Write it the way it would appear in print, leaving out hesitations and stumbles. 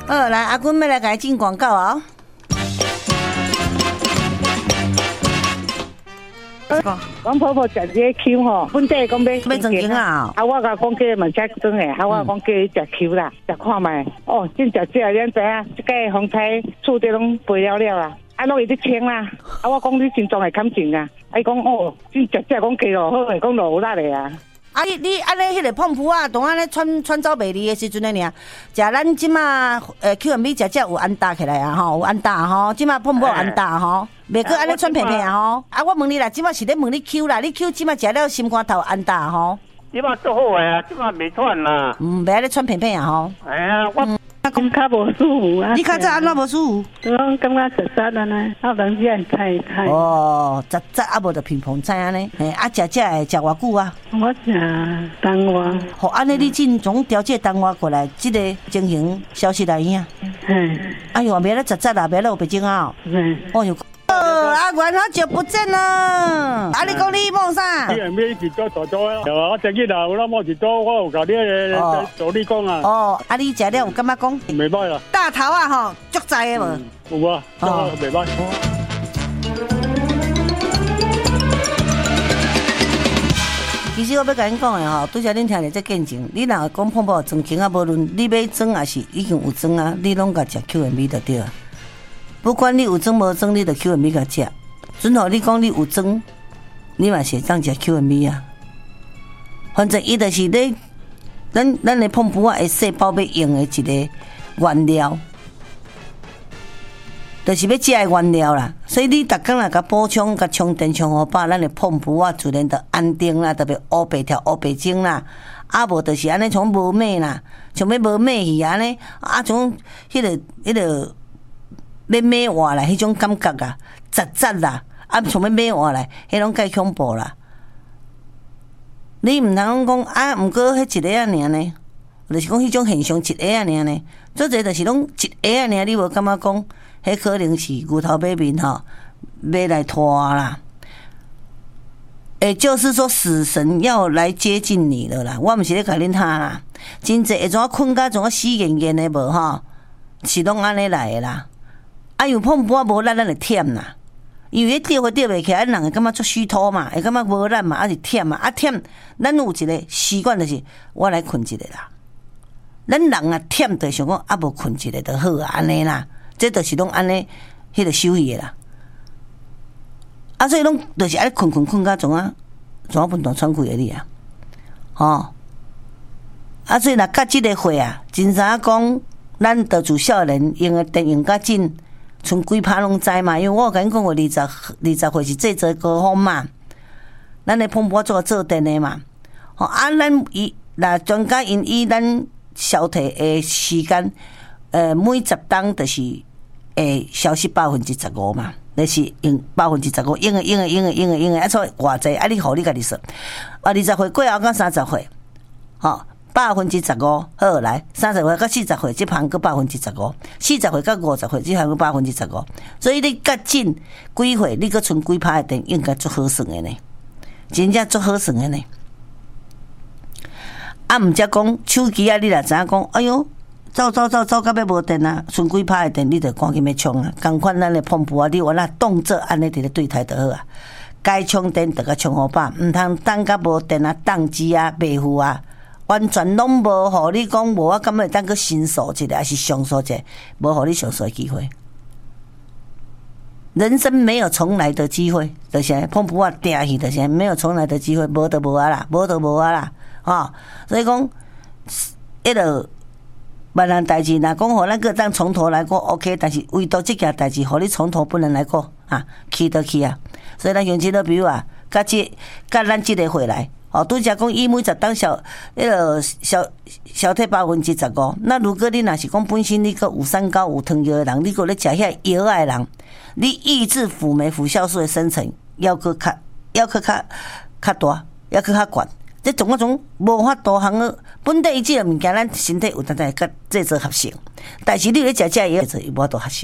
好，来阿君要来甲伊进广告哦。 阮婆婆食这个 Q 吼，本地讲要正经啊！ 我甲讲叫嘛吃真诶，我讲叫伊食 Q 啦，食看卖。哦，真食这恁知影，这个风采厝底拢肥了了啦，拢伊伫清啦。我讲你心脏会感情啊，伊讲哦，真食这讲气落好诶，讲落有力诶啊。 你安尼迄个碰扑啊，当安尼穿走袂离的时阵呢，尔，食咱即马QMB 食有安搭起来啊吼，有安搭吼，即马碰扑有安搭吼，袂过安尼穿平平啊吼。我问你啦，即马是咧问你 Q 啦，你 Q 即马食了心肝头安搭吼？ 即马做好诶啊，即马袂喘啦。 袂安尼穿平平啊吼。 哎呀，我讲较无舒服啊。 你较早安怎无舒服？ 我感觉实实安尼，啊，人只会菜。 哦，实啊无就乒乓菜安尼，食这会食偌久啊？ 我食冬瓜。 好，安尼你尽总调节冬瓜过来，即个情形消息来影。哎呦，别了实啦，别了有白种啊！哦哟。阿元好久不见了，你讲你梦啥？ 你下面一做做做啊！我最近啊，有那么一做，我有甲你助你讲啊。 哦，你食了有感觉讲？ 袂歹啦。 大头啊吼，足在的无？ 有啊，袂歹。 其实我要甲恁讲的吼，拄则恁听着这见证，你若讲碰碰装轻啊，无论你买装还是已经有装啊，你拢甲食 QMB 就对啊。不管你有装无装，你就 QMB 甲食。准好你讲你有装，你嘛是当食 QMB 啊。反正伊就是咧，咱的碰布啊，会细胞要用的一个原料，就是要食的原料啦。所以你逐工来甲补充、甲充电、充好饱，咱的碰布啊，自然就安定啦，特别乌白条、乌白精啦。啊，无就是安尼，像无美啦，像要无美去安尼，像迄个。要美化啦，迄种感觉啊，杂啦，像要美化来，迄种介恐怖啦。你毋通讲毋过迄一个尔呢，就是讲迄种现象一个尔呢，做者就是拢一个尔，你无感觉讲，迄可能是牛头马面吼，要来拖啦。就是说死神要来接近你了啦，我毋是咧甲恁哈啦，真济会怎困甲怎死严严的无吼，是拢安尼来的啦。有碰不无力，咱就忝啦。因为吊会吊袂起来，人会感觉足虚脱嘛，会感觉无力嘛，是忝嘛。忝，咱有一个习惯，就是我来困一下啦。咱人忝就想讲无困一下就好啊，安尼啦。这就是拢安尼，迄个休息啦。所以拢就是爱困到怎分段喘气的你啊？所以若甲即个会啊，真知影讲，咱得自少年用的电用较紧。剩几拍拢知嘛，因为我有甲恁讲过20岁是最早高峰嘛，咱的碰波做电的嘛，咱若专家因以咱消退的时间，每10档就是消失15%嘛，那是用15%，用的，所以偌济，你互你家己算，20岁过后到30岁，15%，好来，30岁到40岁，这项搁15%，40岁到50岁，这项搁15%。所以你较紧几岁，你搁剩几拍的电，应该足好算的呢，真正足好算的呢。毋则讲手机你若知影讲，哎哟，走到尾无电啊，剩几拍的电，你着赶紧要充啊。共款咱的碰布啊，你原来动作安尼伫咧对台就好啊。该充电着甲充好饱，毋通等甲无电啊，宕机啊，袂赴啊。完全拢无互你讲，无我感觉当去申诉一下，还是上诉一下，无互你上诉的机会。人生没有重来的机会，就是碰不啊定去，就是没有重来的机会，无就无啊啦，无就无啊啦，所以讲，迄个万难代志，若讲互咱个当从头来过 OK， 但是唯独这件代志，互你从头不能来过去得去啊。所以咱用这个比如甲咱这个回来。拄则讲，伊每10档小体15%，那如果你若是讲本身你个有三高有糖尿的人，你个咧食遐药的人，你抑制辅酶辅酵素的生成，要较大，要较较悬，这种无法度行个本地伊即个物件，咱身体有当然甲制作合成，但是你咧食这药制无法度合成。